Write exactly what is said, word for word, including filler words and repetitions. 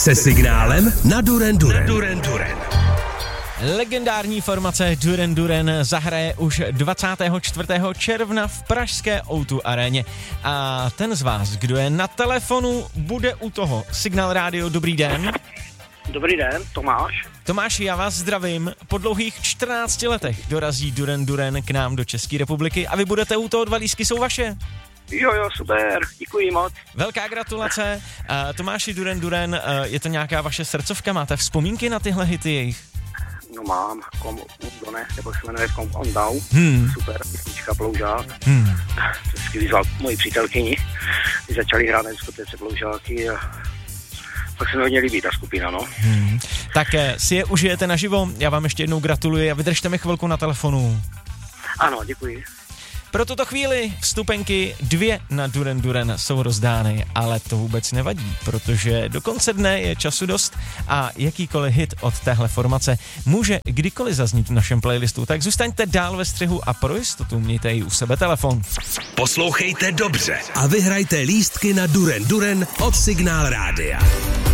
Se signálem na Duran Duran. Na Duran Duran. Legendární formace Duran Duran zahraje už dvacátého čtvrtého června v pražské ó dva aréně. A ten z vás, kdo je na telefonu, bude u toho. Signál rádio, dobrý den. Dobrý den, Tomáš. Tomáši, já vás zdravím. Po dlouhých čtrnácti letech dorazí Duran Duran k nám do České republiky a vy budete u toho, dva lístky jsou vaše. Jo, jo, super, děkuji moc. Velká gratulace. Uh, Tomáši, Duran Duran, uh, je to nějaká vaše srdcovka? Máte vzpomínky na tyhle hity jejich? No mám, kom on ne, nebo se jmenuje Kom on down, hmm. super, písnička Ploužák. Hmm. To vždycky vyzval moji přítelkyni, když začali hrát na diskotéce Ploužáky a pak se mi hodně líbí ta skupina, no. Hmm. Tak si je užijete naživo, já vám ještě jednou gratuluji a vydržte mi chvilku na telefonu. Ano, děkuji. Pro tuto chvíli vstupenky dvě na Duran Duran jsou rozdány, ale to vůbec nevadí, protože do konce dne je času dost a jakýkoliv hit od téhle formace může kdykoliv zaznít v našem playlistu, tak zůstaňte dál ve střihu a pro jistotu mějte i u sebe telefon. Poslouchejte dobře a vyhrajte lístky na Duran Duran od Signál Rádia.